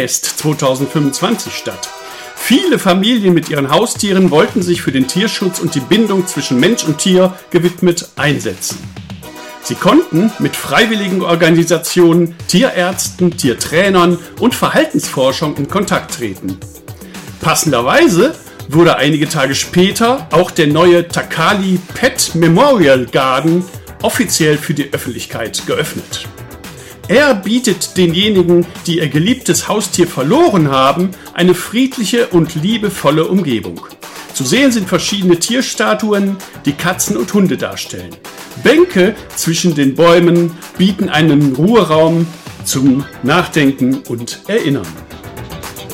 Tierfest 2025 statt. Viele Familien mit ihren Haustieren wollten sich für den Tierschutz und die Bindung zwischen Mensch und Tier gewidmet einsetzen. Sie konnten mit freiwilligen Organisationen, Tierärzten, Tiertrainern und Verhaltensforschern in Kontakt treten. Passenderweise wurde einige Tage später auch der neue Takali Pet Memorial Garden offiziell für die Öffentlichkeit geöffnet. Er bietet denjenigen, die ihr geliebtes Haustier verloren haben, eine friedliche und liebevolle Umgebung. Zu sehen sind verschiedene Tierstatuen, die Katzen und Hunde darstellen. Bänke zwischen den Bäumen bieten einen Ruheraum zum Nachdenken und Erinnern.